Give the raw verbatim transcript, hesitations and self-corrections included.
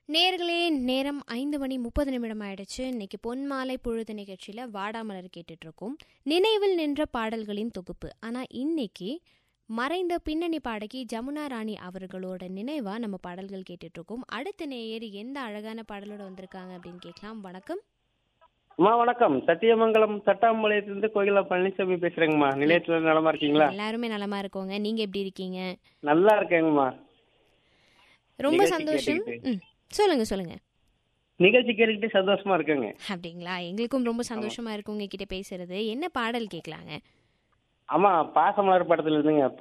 நேர்களே, நேரம் ஐந்து மணி முப்பது நிமிடம் ஆயிடுச்சு. இன்னைக்கு பொன்மாலை பொழுது நிகழ்ச்சியில் வாடாமலர் கேட்டுட்ருக்கோம். நினைவில் நின்ற பாடல்களின் தொகுப்பு. ஆனால் இன்னைக்கு மறைந்த பின்னணி பாடகி ஜமுனா ராணி அவர்களோட நினைவாக நம்ம பாடல்கள் கேட்டுட்ருக்கோம். அடுத்த நேயர் எந்த அழகான பாடலோட வந்திருக்காங்க அப்படின்னு கேட்கலாம். வணக்கம். அம்மா வணக்கம். சத்தியமங்கலம் தட்டாம்பாளையத்திலிருந்து கோகிலா பழனிசாமி பேசுறேங்கம்மா. நிலையத்துல நலமா இருக்கீங்களா? எல்லாருமே நலமா இருக்கோங்க. நீங்க எப்படி இருக்கீங்க? நல்லா இருக்கேங்கம்மா. ரொம்ப நிகழ்ச்சி சந்தோஷம். கேட்டுக்கிட்டு ம் சொல்லுங்க சொல்லுங்க. நிகழ்ச்சி கேட்டுக்கிட்டு சந்தோஷமா இருக்கேங்க. அப்படிங்களா? எங்களுக்கும் ரொம்ப சந்தோஷமா இருக்கு உங்ககிட்ட பேசுறது. என்ன பாடல் கேட்கலாங்க? ஆமா, பாசமலர் படத்துல இருந்துங்க.